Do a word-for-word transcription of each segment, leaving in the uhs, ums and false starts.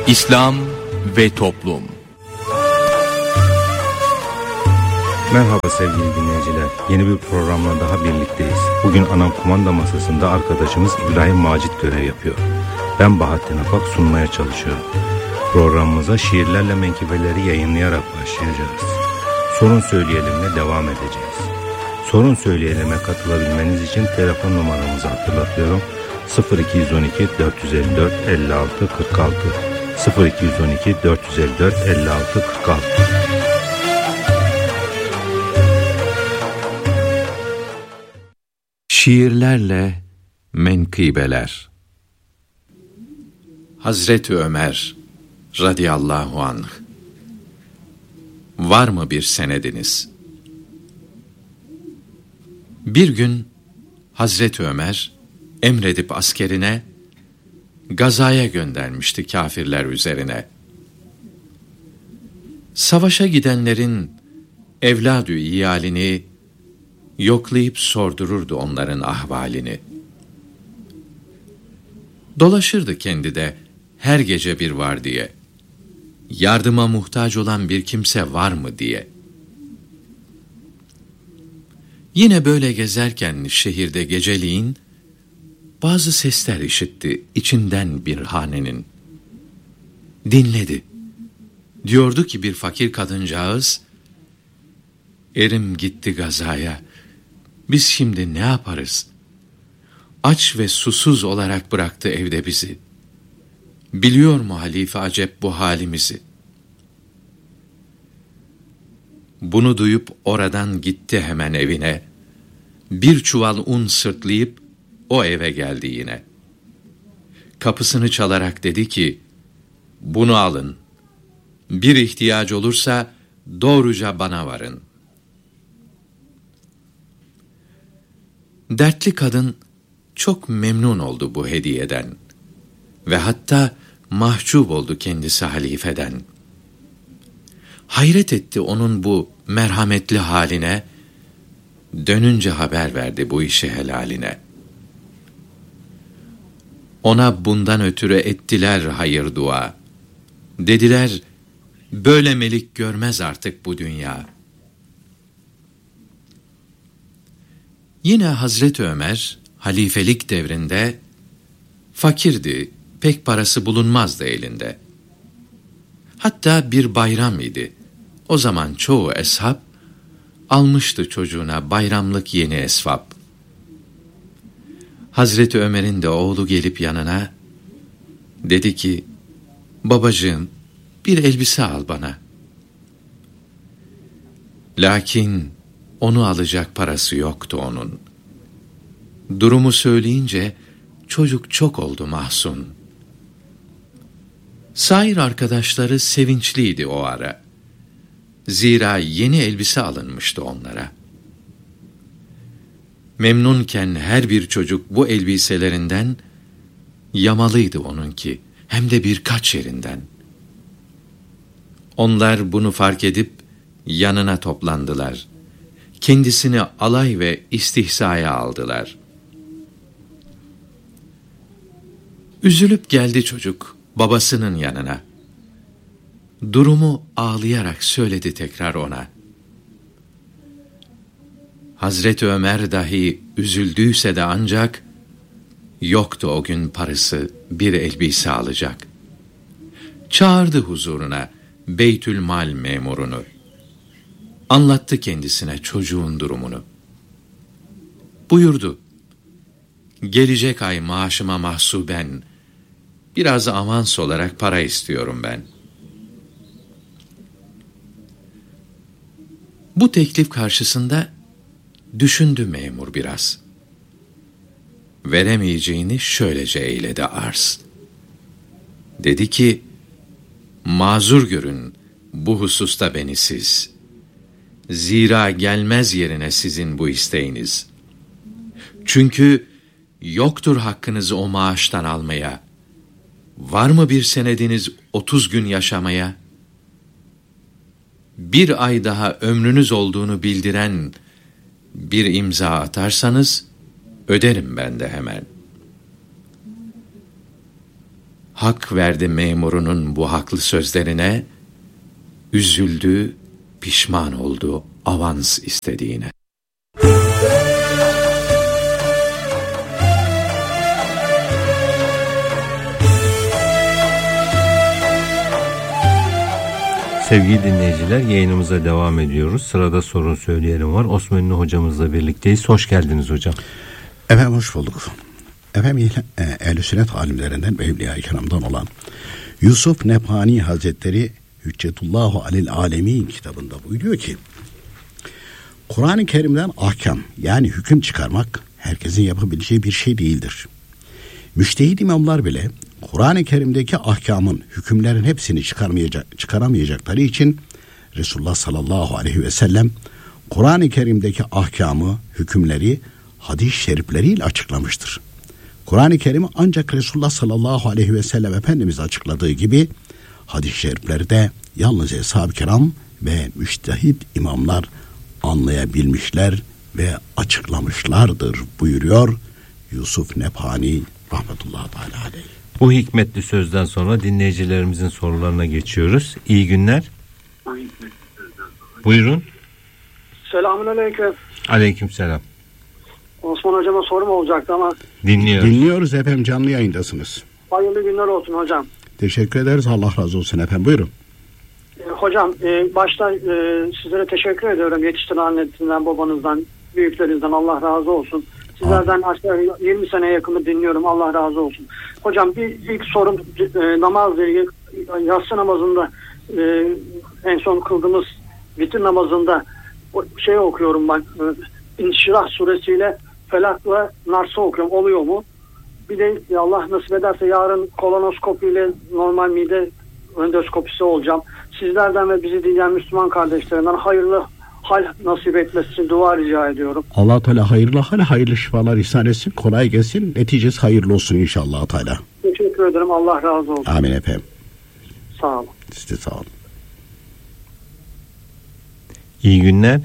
İslam ve Toplum. Merhaba sevgili dinleyiciler. Yeni bir programla daha birlikteyiz. Bugün Anam kumanda masasında arkadaşımız İbrahim Macit görev yapıyor. Ben Bahattin Apak sunmaya çalışıyorum. Programımıza şiirlerle menkıbeleri yayınlayarak başlayacağız. Sorun söyleyelimle devam edeceğiz. Sorun söyleyelim'e katılabilmeniz için telefon numaramızı hatırlatıyorum. sıfır iki on iki dört yüz elli dört elli altı kırk altı sıfır iki on iki dört yüz elli dört elli altı kırk altı. Şiirlerle menkıbeler. Hazreti Ömer radıyallahu anh. Var mı bir senediniz? Bir gün Hazreti Ömer emredip askerine gazaya göndermişti kâfirler üzerine. Savaşa gidenlerin evladü iyalini yoklayıp sordururdu onların ahvalini. Dolaşırdı kendi de her gece bir var diye. Yardıma muhtaç olan bir kimse var mı diye. Yine böyle gezerken şehirde geceliğin bazı sesler işitti içinden bir hanenin. Dinledi. Diyordu ki bir fakir kadıncağız, erim gitti gazaya, biz şimdi ne yaparız? Aç ve susuz olarak bıraktı evde bizi. Biliyor mu halife acep bu halimizi? Bunu duyup oradan gitti hemen evine. Bir çuval un sırtlayıp o eve geldi yine. Kapısını çalarak dedi ki, bunu alın. Bir ihtiyaç olursa doğruca bana varın. Dertli kadın çok memnun oldu bu hediyeden ve hatta mahcup oldu kendisi halifeden. Hayret etti onun bu merhametli haline, dönünce haber verdi bu işi helaline. Ona bundan ötürü ettiler hayır dua. Dediler, böyle melik görmez artık bu dünya. Yine Hazreti Ömer, halifelik devrinde, fakirdi, pek parası bulunmazdı elinde. Hatta bir bayram idi. O zaman çoğu eshab, almıştı çocuğuna bayramlık yeni esvap. Hazreti Ömer'in de oğlu gelip yanına, dedi ki, babacığım, bir elbise al bana. Lakin onu alacak parası yoktu onun. Durumu söyleyince çocuk çok oldu mahzun. Sair arkadaşları sevinçliydi o ara. Zira yeni elbise alınmıştı onlara. Memnunken her bir çocuk bu elbiselerinden yamalıydı onunki, hem de birkaç yerinden. Onlar bunu fark edip yanına toplandılar. Kendisini alay ve istihzaya aldılar. Üzülüp geldi çocuk babasının yanına. Durumu ağlayarak söyledi tekrar ona. Hazreti Ömer dahi üzüldüyse de ancak yoktu o gün parası bir elbise alacak. Çağırdı huzuruna Beytülmal memurunu. Anlattı kendisine çocuğun durumunu. Buyurdu, gelecek ay maaşıma mahsuben biraz avans olarak para istiyorum ben. Bu teklif karşısında düşündü memur biraz. Veremeyeceğini şöylece eyledi arz. Dedi ki, mazur görün bu hususta beni siz. Zira gelmez yerine sizin bu isteğiniz. Çünkü yoktur hakkınızı o maaştan almaya. Var mı bir senediniz otuz gün yaşamaya? Bir ay daha ömrünüz olduğunu bildiren bir imza atarsanız, öderim ben de hemen. hak verdi memurunun bu haklı sözlerine, üzüldü, pişman oldu avans istediğine. Sevgili dinleyiciler, yayınımıza devam ediyoruz. Sırada sorun söyleyelim var. Osman Ünlü hocamızla birlikteyiz. Hoş geldiniz hocam. Efendim hoş bulduk. Efendim ehl-i sünnet alimlerinden ve evliya-i kiramdan olan Yusuf Nebhani Hazretleri Hüccetullahu Alel Alemin kitabında buyuruyor ki, Kur'an-ı Kerim'den ahkam, yani hüküm çıkarmak herkesin yapabileceği bir şey değildir. Müştehid imamlar bile Kur'an-ı Kerim'deki ahkamın, hükümlerin hepsini çıkarmayacak, çıkaramayacakları için Resulullah sallallahu aleyhi ve sellem Kur'an-ı Kerim'deki ahkamı, hükümleri hadis-i şerifleriyle açıklamıştır. Kur'an-ı Kerim'i ancak Resulullah sallallahu aleyhi ve sellem Efendimiz açıkladığı gibi hadis-i şerifleri de yalnız Eshab-ı Kiram ve müştehid imamlar anlayabilmişler ve açıklamışlardır buyuruyor Yusuf Nebhani rahmetullahi teala aleyh. Bu hikmetli sözden sonra dinleyicilerimizin sorularına geçiyoruz. İyi günler. Buyurun. Selamünaleyküm. Aleykümselam. Osman hocama sorum olacaktı ama. Dinliyoruz. Dinliyoruz efendim, canlı yayındasınız. Hayırlı günler olsun hocam. Teşekkür ederiz, Allah razı olsun efendim, buyurun. E, hocam e, başta e, sizlere teşekkür ediyorum, yetiştiren annesinden, babanızdan, büyüklerinizden Allah razı olsun. Sizlerden aşağı yirmi seneye yakını dinliyorum, Allah razı olsun. Hocam bir ilk sorum e, namazla ilgili. Yatsı namazında e, en son kıldığımız vitir namazında şey okuyorum ben, e, İnşirah suresiyle Felak ve Nars'ı okuyorum, oluyor mu? Bir de Allah nasip ederse yarın kolonoskopiyle normal mide endoskopisi olacağım. Sizlerden ve bizi dinleyen Müslüman kardeşlerimden hayırlı hal nasip etmesi için dua rica ediyorum. Allah Teala hayırlı hal, hayırlı şifalar ihsan etsin, kolay gelsin, neticesi hayırlı olsun inşallah Teala. Teşekkür ederim, Allah razı olsun. Amin efendim. Sağ olun. Siz de sağ olun. İyi günler.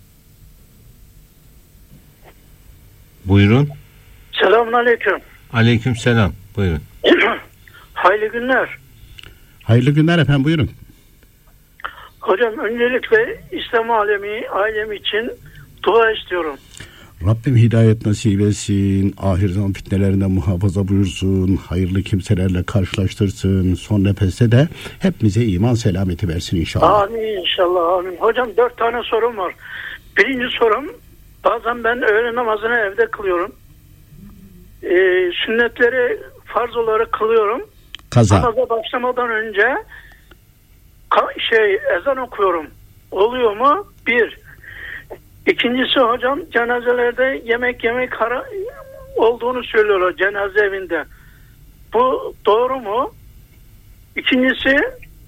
Buyurun. Selamünaleyküm. Aleykümselam. Buyurun. Hayırlı günler. Hayırlı günler efendim, buyurun. Hocam öncelikle İslam alemi, ailem için dua istiyorum. Rabbim hidayet nasip etsin, ahir zaman fitnelerinden muhafaza buyursun, hayırlı kimselerle karşılaştırsın, son nefeste de hepimize iman selameti versin inşallah. Amin inşallah, amin. Hocam dört tane sorum var. Birinci sorum, bazen ben öğle namazını evde kılıyorum. Ee, sünnetleri farz olarak kılıyorum. Kaza. Namaza başlamadan önce ka- şey ezan okuyorum. Oluyor mu? Bir. İkincisi hocam, cenazelerde yemek yemek hara- olduğunu söylüyorlar cenaze evinde. Bu doğru mu? İkincisi,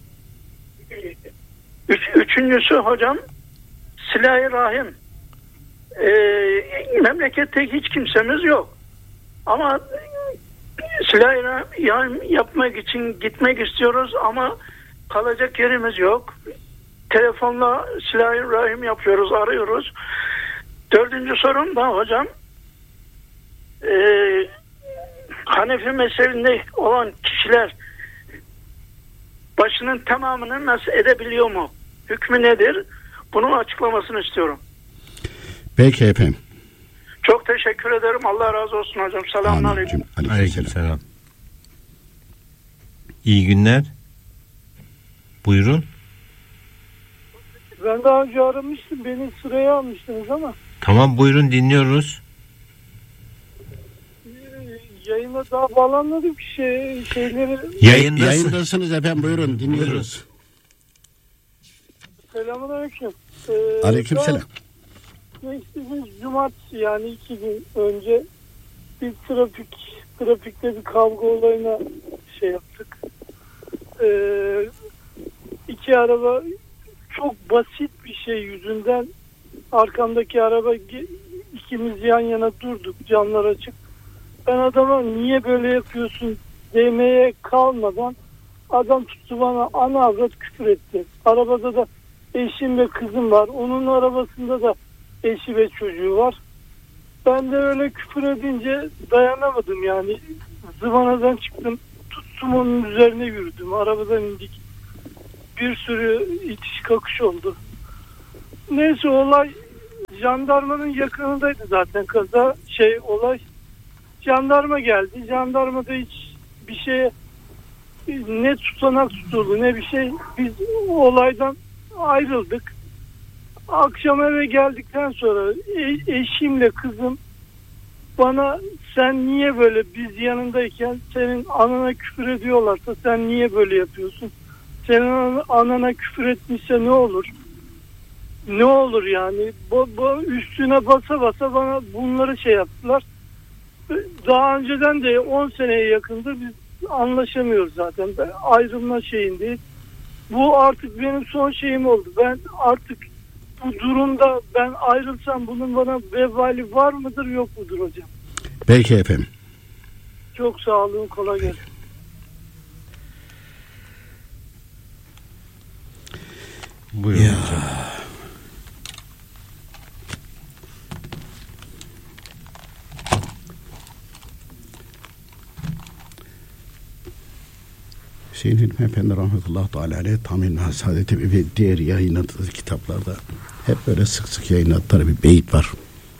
üç, üçüncüsü hocam, silah-ı rahim. Ee, memlekette hiç kimsemiz yok. Ama silah-ı rahim yapmak için gitmek istiyoruz ama kalacak yerimiz yok. Telefonla silah-ı rahim yapıyoruz, arıyoruz. Dördüncü sorum da hocam, e, Hanefi mezhebinde olan kişiler başının tamamını nasıl edebiliyor mu? Hükmü nedir? Bunun açıklamasını istiyorum. Peki efendim. Çok teşekkür ederim. Allah razı olsun hocam. Selamünaleyküm. Aleykümselam. İyi günler. Buyurun. Ben daha önce aramıştım. Beni sıraya almıştınız ama. Tamam, buyurun, dinliyoruz. Yayına daha bağlanmadık şey, şeyleri. Yayındasın. Yayındasınız efendim, buyurun, dinliyoruz. Selamünaleyküm. Ee, Aleykümselam. Geçtiğimiz cumartesi, yani iki gün önce bir trafik trafikte bir kavga olayına şey yaptık. Ee, iki araba çok basit bir şey yüzünden arkamdaki araba, ikimiz yan yana durduk, camlar açık. Ben adama niye böyle yapıyorsun demeye kalmadan adam tuttu bana ana avrat küfür etti. Arabada da eşim ve kızım var. Onun arabasında da eşi ve çocuğu var. Ben de öyle küfür edince dayanamadım yani. Zıvanadan çıktım. Tut Kustum onun üzerine yürüdüm. Arabadan indik. Bir sürü itiş kakış oldu. Neyse olay jandarmanın yakınındaydı zaten kaza şey olay. Jandarma geldi. Jandarmada hiç bir şey ne tutanak tutuldu ne bir şey. Biz olaydan ayrıldık. Akşam eve geldikten sonra e- eşimle kızım bana sen niye böyle biz yanındayken senin anana küfür ediyorlarsa sen niye böyle yapıyorsun? Senin anana küfür etmişse ne olur? Ne olur yani? Bu, bu üstüne basa basa bana bunları şey yaptılar. Daha önceden de on seneye yakındır biz anlaşamıyoruz zaten. Ben ayrılma şeyindeyiz. Bu artık benim son şeyim oldu. Ben artık bu durumda ben ayrılsam bunun bana vebali var mıdır yok mudur hocam? Peki efendim. Çok sağ olun, kolay gelsin. Buyurun Ya. hocam. Hüseyin Hilmi Efendi rahmetullahi teala aleyh Tamin Hasadeti ve diğer yayınladığı kitaplarda hep böyle sık sık yayınladıkları bir beyit var.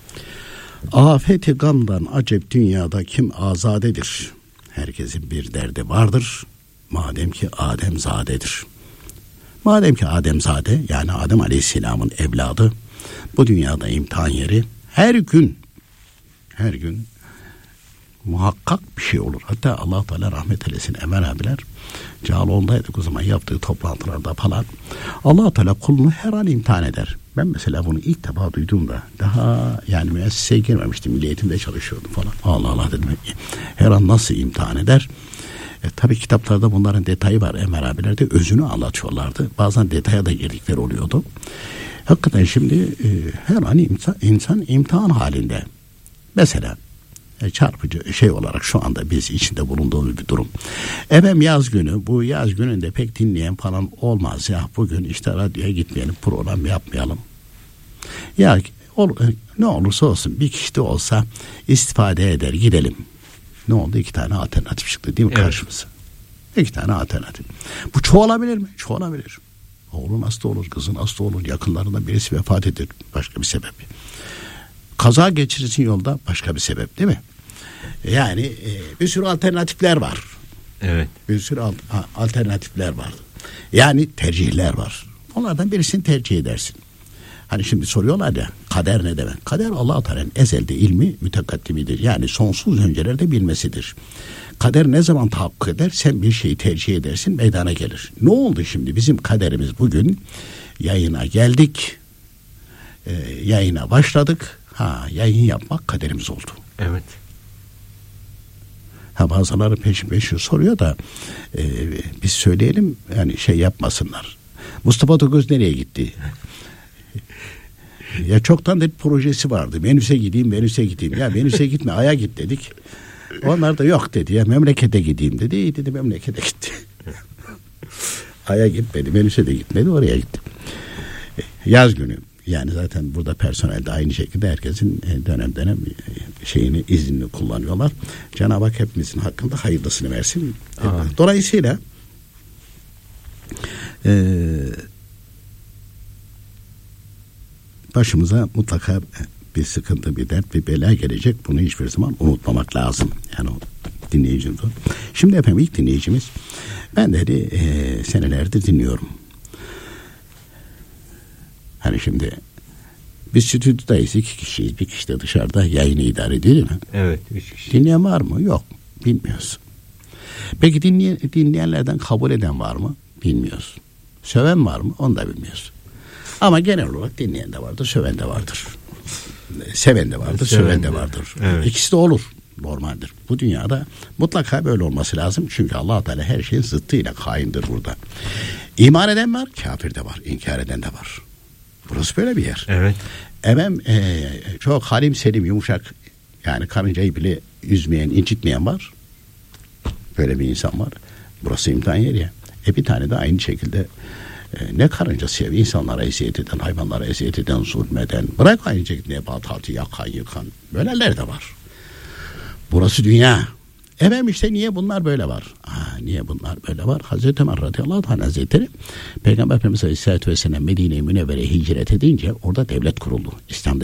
Afeti gamdan acep dünyada kim azadedir? Herkesin bir derdi vardır. Madem ki Ademzadedir. Madem ki Ademzade yani Adem Aleyhisselam'ın evladı bu dünyada imtihan yeri her gün her gün muhakkak bir şey olur. Hatta Allah Teala rahmet eylesin Emel abiler Cağaloğlu'ndaydık o zaman yaptığı toplantılarda falan. Allah Teala kulunu her an imtihan eder. Ben mesela bunu ilk defa duyduğumda daha yani müesseseye girmemiştim. Milli Eğitim'de çalışıyordum falan. Allah Allah dedim. Her an nasıl imtihan eder? E, tabii kitaplarda bunların detayı var. Emel abiler de özünü anlatıyorlardı. Bazen detaya da girdikleri oluyordu. Hakikaten şimdi e, her an insan, insan imtihan halinde. Mesela çarpıcı şey olarak şu anda biz içinde bulunduğumuz bir durum. Efendim yaz günü, bu yaz gününde pek dinleyen falan olmaz ya. Bugün işte radyoya gitmeyelim, program yapmayalım. Ya ol, ne olursa olsun bir kişi de olsa istifade eder, gidelim. Ne oldu? İki tane alternatif çıktı değil mi, evet, karşımıza? İki tane alternatif. Bu çoğalabilir mi? Çoğalabilir. Oğlun hasta olur, kızın hasta olur, yakınlarından birisi vefat eder, başka bir sebep. Kaza geçirirsin yolda, başka bir sebep değil mi? Yani e, bir sürü alternatifler var. Evet. Bir sürü al, alternatifler var. Yani tercihler var. Onlardan birisini tercih edersin. Hani şimdi soruyorlar ya kader ne demek? Kader Allah-u Teala'nın ezelde ilmi mütekaddimidir. Yani sonsuz öncelerde bilmesidir. Kader ne zaman tahakkuk eder? Sen bir şeyi tercih edersin, meydana gelir. Ne oldu şimdi? Bizim kaderimiz bugün yayına geldik. E, yayına başladık. Ha, yayın yapmak kaderimiz oldu. Evet. Ha, bazıları peşin peşin soruyor da e, biz söyleyelim yani şey yapmasınlar. Mustafa Togöz nereye gitti? Ya çoktan da bir projesi vardı. Venüs'e gideyim, Venüs'e gideyim. Ya Venüs'e gitme, Ay'a git dedik. Onlar da yok dedi. Ya memlekete gideyim dedi. İyi dedi, memlekete gitti. Ay'a gitmedi, Venüs'e de gitmedi, oraya gitti. Yaz günü. Yani zaten burada personel de aynı şekilde herkesin dönem dönem şeyini, iznini kullanıyorlar. Cenab-ı Hak hepimizin hakkında hayırlısını versin. Amin. Dolayısıyla e, başımıza mutlaka bir sıkıntı, bir dert, bir bela gelecek. Bunu hiçbir zaman unutmamak lazım. Yani o dinleyicimiz o. Şimdi efendim ilk dinleyicimiz, ben dedi e, senelerdir dinliyorum. Hani şimdi biz stüdyodayız, iki kişiyiz, bir kişi de dışarıda yayını idare ediyor değil mi? Evet, üç kişi. Dinleyen var mı? Yok, bilmiyoruz. Peki dinleyen, dinleyenlerden kabul eden var mı? Bilmiyoruz. Söven var mı? Onu da bilmiyoruz. Ama genel olarak dinleyen de vardır, söven de vardır. Seven de vardır, söven, söven de vardır. Evet. İkisi de olur, normaldir. Bu dünyada mutlaka böyle olması lazım. Çünkü Allah Teala her şeyin zıttıyla kaimdir burada. İman eden var, kafir de var, inkar eden de var. Burası böyle bir yer. Evet. Efendim e, çok halim selim yumuşak, yani karıncayı bile üzmeyen, incitmeyen var. Böyle bir insan var. Burası imtihan yeri ya. E bir tane de aynı şekilde e, ne karıncası ya, insanlara eziyet eden, hayvanlara eziyet eden, zulmeden, bırak aynı şekilde nebatatı yakan yıkan, böyleler de var. Burası dünya. Efendim işte niye bunlar böyle var? Ha, niye bunlar böyle var? Hazreti Ömer radıyallahu anh hazretleri Peygamber Efendimiz aleyhissalatü vesselam Medine-i Münevvere'ye hicret edince orada devlet kuruldu. İslam